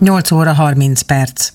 8 óra 30 perc.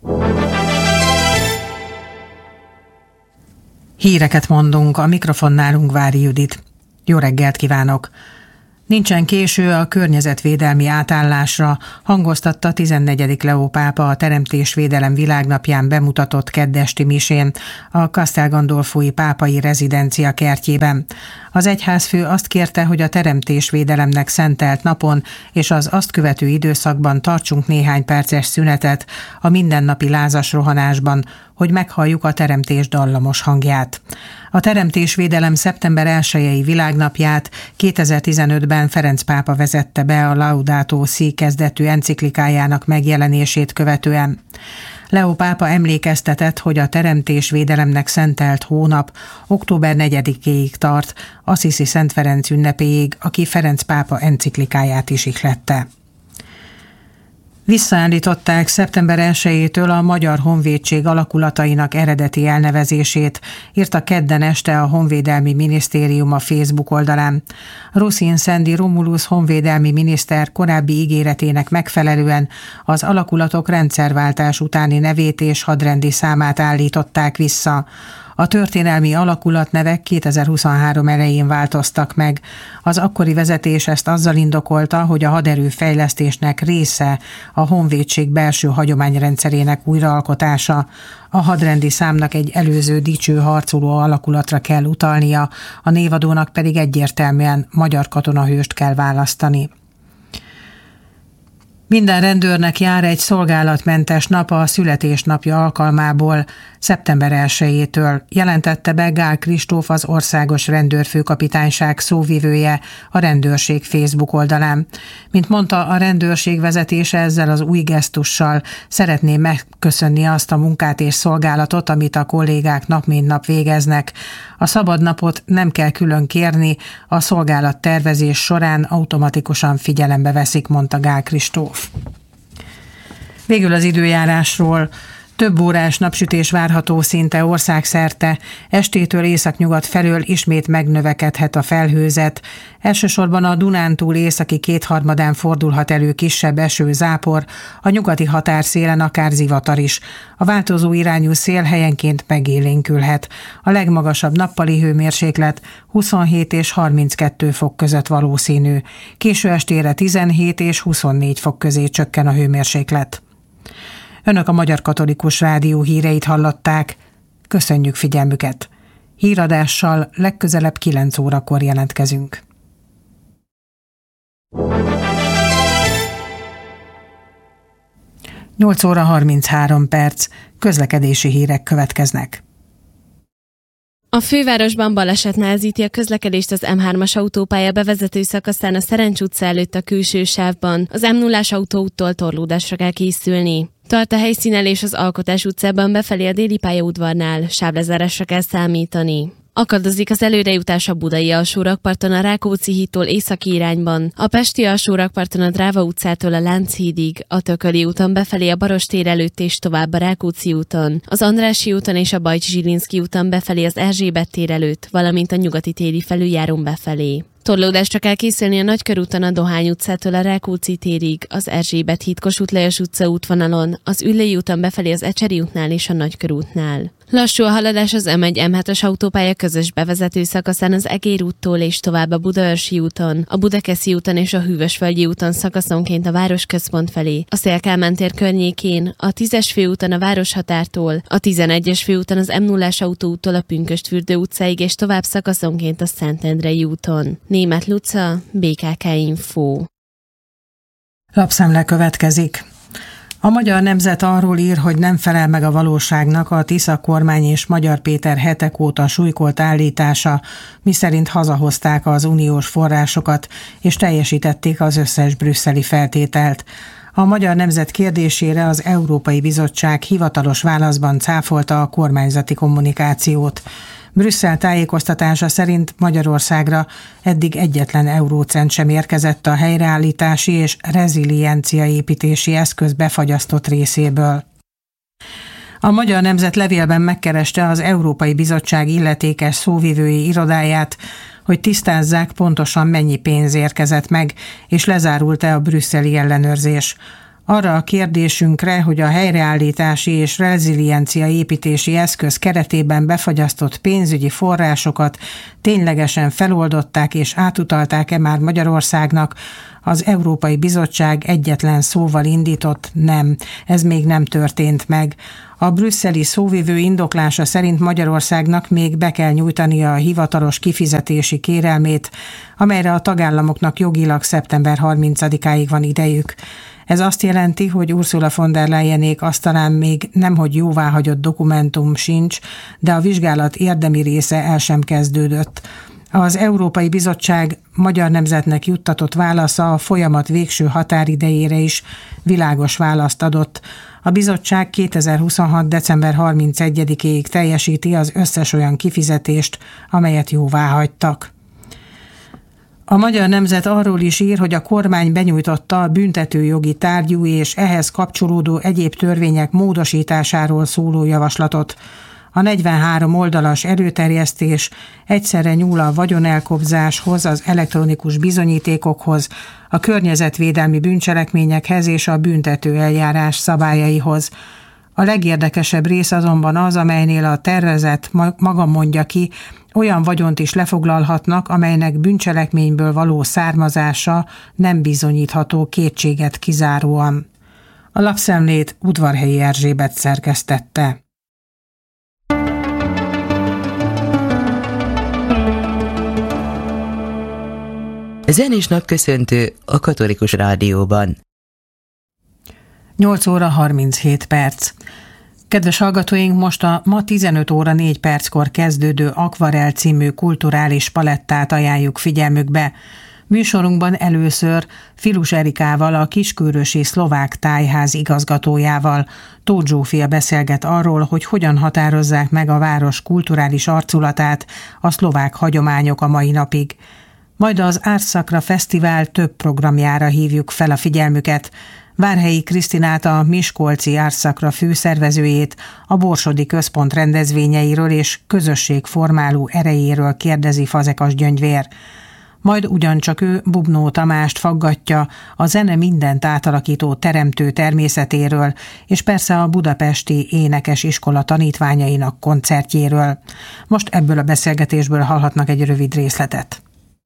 Híreket mondunk, a mikrofonnál Ungvári Judit. Jó reggelt kívánok! Nincsen késő a környezetvédelmi átállásra, hangoztatta 14. Leó pápa a Teremtésvédelem világnapján bemutatott keddesti misén a Castel Gandolfói pápai rezidencia kertjében. Az egyházfő azt kérte, hogy a teremtésvédelemnek szentelt napon és az azt követő időszakban tartsunk néhány perces szünetet a mindennapi lázas rohanásban, hogy meghalljuk a teremtés dallamos hangját. A teremtésvédelem szeptember 1-i világnapját 2015-ben Ferenc pápa vezette be a Laudato Si kezdetű enciklikájának megjelenését követően. Leó pápa emlékeztetett, hogy a teremtésvédelemnek szentelt hónap október 4-éig tart, Assisi Szent Ferenc ünnepéig, aki Ferenc pápa enciklikáját is ihlette. Visszaállították szeptember 1-től a Magyar Honvédség alakulatainak eredeti elnevezését, írta kedden este a Honvédelmi Minisztérium a Facebook oldalán. Ruszin Szendi Romulus honvédelmi miniszter korábbi ígéretének megfelelően az alakulatok rendszerváltás utáni nevét és hadrendi számát állították vissza. A történelmi alakulatnevek 2023 elején változtak meg. Az akkori vezetés ezt azzal indokolta, hogy a haderő fejlesztésnek része a honvédség belső hagyományrendszerének újraalkotása. A hadrendi számnak egy előző dicső harcoló alakulatra kell utalnia, a névadónak pedig egyértelműen magyar katonahőst kell választani. Minden rendőrnek jár egy szolgálatmentes nap a születésnapja alkalmából szeptember 1-től, jelentette be Gál Kristóf, az Országos Rendőrfőkapitányság szóvivője a rendőrség Facebook oldalán. Mint mondta, a rendőrség vezetése ezzel az új gesztussal szeretné megköszönni azt a munkát és szolgálatot, amit a kollégák nap mint nap végeznek. A szabadnapot nem kell külön kérni, a szolgálattervezés során automatikusan figyelembe veszik, mondta Gál Kristóf. Végül az időjárásról. Több órás napsütés várható szinte országszerte, estétől északnyugat felől ismét megnövekedhet a felhőzet. Elsősorban a Dunántúl északi kétharmadán fordulhat elő kisebb eső-zápor, a nyugati határszélen akár zivatar is. A változó irányú szél helyenként megélénkülhet. A legmagasabb nappali hőmérséklet 27 és 32 fok között valószínű. Késő estére 17 és 24 fok közé csökken a hőmérséklet. Önök a Magyar Katolikus Rádió híreit hallották. Köszönjük figyelmüket! Híradással legközelebb 9 órakor jelentkezünk. Nyolc óra 33 perc. Közlekedési hírek következnek. A fővárosban baleset nehezíti a közlekedést az M3-as autópálya bevezető szakaszán a Szerencs utca előtt a külső sávban. Az M0-as autóúttól torlódásra kell készülni. Tart a helyszínelés az Alkotás utcában befelé a déli pályaudvarnál, sávlezárásra kell számítani. Akadozik az előrejutás a Budai alsórakparton a Rákóczi hídtól északi irányban, a Pesti alsórakparton a Dráva utcától a Lánchídig, a Tököli úton befelé a Barostér előtt és tovább a Rákóczi úton, az Andrássy úton és a Bajcs-Zsilinszky úton befelé az Erzsébet tér előtt, valamint a Nyugati téri felüljárón befelé. Torlódásra kell készülni a Nagykörúton a Dohány utcától a Rákóczi térig, az Erzsébet híd Kossuth Lajos utca útvonalon, az Üllői úton befelé az Ecseri útnál és a Nagykörútnál. Lassú a haladás az M1-M7-as autópálya közös bevezető szakaszán az Egér úttól és tovább a Budaörsi úton, a Budakeszi úton és a Hűvösvölgyi úton szakaszonként a városközpont felé, a Széll-Kálmán tér környékén, a 10-es főúton a Városhatártól, a 11-es főúton az M0-as autóúttól a Pünkösdfürdő utcáig és tovább szakaszonként a Szentendrei úton. Németh Luca, BKK Info. Lapszemle következik. A Magyar Nemzet arról ír, hogy nem felel meg a valóságnak a Tisza kormány és Magyar Péter hetek óta súlykolt állítása, miszerint hazahozták az uniós forrásokat és teljesítették az összes brüsszeli feltételt. A Magyar Nemzet kérdésére az Európai Bizottság hivatalos válaszban cáfolta a kormányzati kommunikációt. Brüsszel tájékoztatása szerint Magyarországra eddig egyetlen eurócent sem érkezett a helyreállítási és rezilienciaépítési eszköz befagyasztott részéből. A Magyar Nemzet levélben megkereste az Európai Bizottság illetékes szóvivői irodáját, hogy tisztázzák, pontosan mennyi pénz érkezett meg, és lezárult-e a brüsszeli ellenőrzés. Arra a kérdésünkre, hogy a helyreállítási és reziliencia építési eszköz keretében befagyasztott pénzügyi forrásokat ténylegesen feloldották és átutalták-e már Magyarországnak, az Európai Bizottság egyetlen szóval indított nem. Ez még nem történt meg. A brüsszeli szóvivő indoklása szerint Magyarországnak még be kell nyújtania a hivatalos kifizetési kérelmét, amelyre a tagállamoknak jogilag szeptember 30-áig van idejük. Ez azt jelenti, hogy Ursula von der Leyenék asztalán még nemhogy jóváhagyott dokumentum sincs, de a vizsgálat érdemi része el sem kezdődött. Az Európai Bizottság magyar nemzetnek juttatott válasza a folyamat végső határidejére is világos választ adott. A bizottság 2026. december 31-ig teljesíti az összes olyan kifizetést, amelyet jóváhagytak. A Magyar Nemzet arról is ír, hogy a kormány benyújtotta a büntetőjogi tárgyú és ehhez kapcsolódó egyéb törvények módosításáról szóló javaslatot. A 43 oldalas előterjesztés egyszerre nyúl a vagyonelkobzáshoz, az elektronikus bizonyítékokhoz, a környezetvédelmi bűncselekményekhez és a büntetőeljárás szabályaihoz. A legérdekesebb rész azonban az, amelynél a tervezet maga mondja ki, olyan vagyont is lefoglalhatnak, amelynek bűncselekményből való származása nem bizonyítható kétséget kizáróan. A lapszemlét Udvarhelyi Erzsébet szerkesztette. Zenés napköszöntő a Katolikus Rádióban. 8 óra 37 perc. Kedves hallgatóink, most a ma 15 óra 4 perckor kezdődő Akvarel című kulturális palettát ajánljuk figyelmükbe. Műsorunkban először Filus Erikával, a Kiskörösi Szlovák Tájház igazgatójával. Tóth Zsófia beszélget arról, hogy hogyan határozzák meg a város kulturális arculatát a szlovák hagyományok a mai napig. Majd az Ars Sacra Fesztivál több programjára hívjuk fel a figyelmüket. Várhelyi Krisztinát, a Miskolci Ars Sacra főszervezőjét a Borsodi Központ rendezvényeiről és közösségformáló erejéről kérdezi Fazekas Gyöngyvér. Majd ugyancsak ő Bubnó Tamást faggatja a zene mindent átalakító teremtő természetéről, és persze a Budapesti Énekes Iskola tanítványainak koncertjéről. Most ebből a beszélgetésből hallhatnak egy rövid részletet.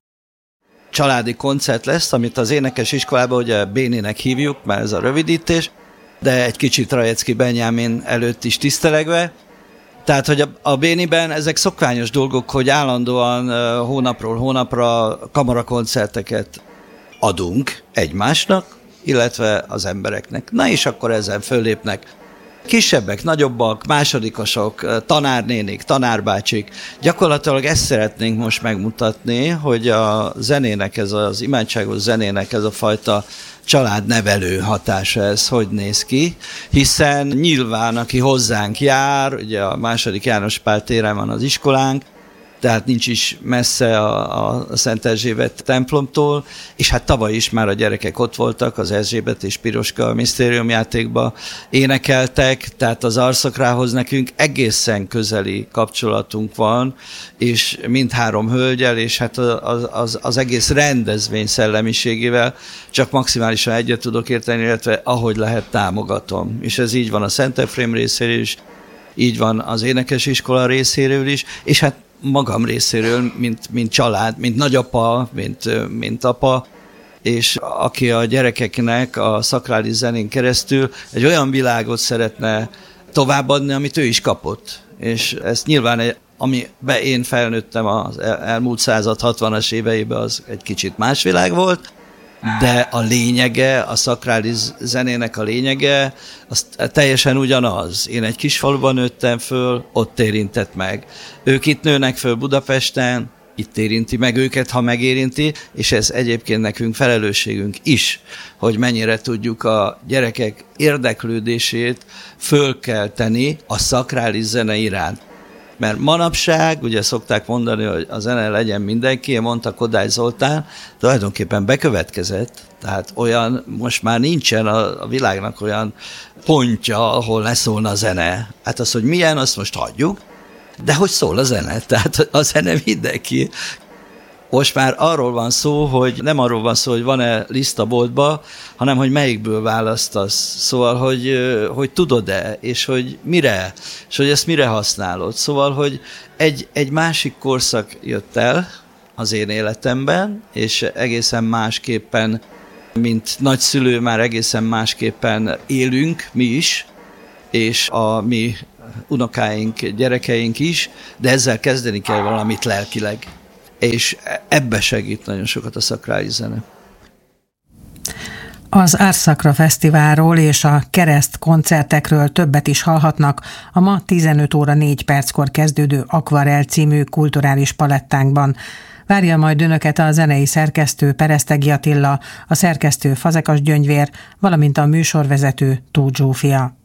Családi koncert lesz, amit az énekes iskolában ugye Béninek hívjuk, már ez a rövidítés, de egy kicsit Rajecki Benyámin előtt is tisztelegve. Tehát, hogy a Béniben ezek szokványos dolgok, hogy állandóan hónapról hónapra kamarakoncerteket adunk egymásnak, illetve az embereknek. Na és akkor ezen föllépnek kisebbek, nagyobbak, másodikosok, tanárnénik, tanárbácsik. Gyakorlatilag ezt szeretnénk most megmutatni, hogy a zenének, ez az imádságos zenének ez a fajta családnevelő hatása, ez hogy néz ki, hiszen nyilván, aki hozzánk jár, ugye a II. János Pál téren van az iskolánk, tehát nincs is messze a Szent Erzsébet templomtól, és hát tavaly is már a gyerekek ott voltak, az Erzsébet és Piroska misztériumjátékba énekeltek, tehát az Ars Sacrához nekünk egészen közeli kapcsolatunk van, és mindhárom hölgyel, és hát az egész rendezvény szellemiségével csak maximálisan egyet tudok érteni, illetve ahogy lehet támogatom. És ez így van a Szent Efrém részéről is, így van az énekes iskola részéről is, és hát magam részéről, mint család, mint nagyapa, mint apa, és aki a gyerekeknek a szakrális zenén keresztül egy olyan világot szeretne továbbadni, amit ő is kapott. És ez nyilván, amiben én felnőttem az elmúlt század 60-as éveiben, az egy kicsit más világ volt, de a lényege, a szakrális zenének a lényege, az teljesen ugyanaz. Én egy kis faluban nőttem föl, ott érintett meg. Ők itt nőnek föl Budapesten, itt érinti meg őket, ha megérinti, és ez egyébként nekünk felelősségünk is, hogy mennyire tudjuk a gyerekek érdeklődését fölkelteni a szakrális zene iránt. Mert manapság, ugye szokták mondani, hogy a zene legyen mindenki, mondta Kodály Zoltán, tulajdonképpen bekövetkezett, tehát olyan, most már nincsen a világnak olyan pontja, ahol ne szólna a zene. Hát az, hogy milyen, azt most hagyjuk, de hogy szól a zene, tehát a zene mindenki. Most már arról van szó, hogy nem arról van szó, hogy van-e lista boltba, hanem hogy melyikből választasz. Szóval, hogy tudod-e, és hogy mire, és hogy ezt mire használod. Szóval, hogy egy másik korszak jött el az én életemben, és egészen másképpen, mint nagyszülő, már egészen másképpen élünk mi is, és a mi unokáink, gyerekeink is, de ezzel kezdeni kell valamit lelkileg. És ebbe segít nagyon sokat a szakrális zene. Az Ars Sacra Fesztiválról és a Kereszt koncertekről többet is hallhatnak a ma 15 óra 4 perckor kezdődő Akvarell című kulturális palettánkban. Várja majd önöket a zenei szerkesztő Peresztegi Attila, a szerkesztő Fazekas Gyöngyvér, valamint a műsorvezető Tóth Zsófia.